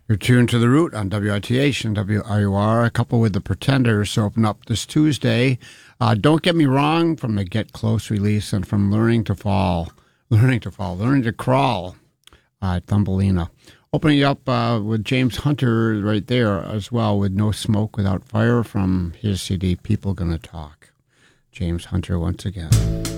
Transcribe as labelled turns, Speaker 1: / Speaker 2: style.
Speaker 1: You're tuned to The Root on WITH and WIUR. A couple with the Pretenders open up this Tuesday. Don't get me wrong, from the Get Close release and from Learning to Crawl at Thumbelina. Opening up with James Hunter right there as well with No Smoke Without Fire from his CD, People Gonna Talk. James Hunter once again.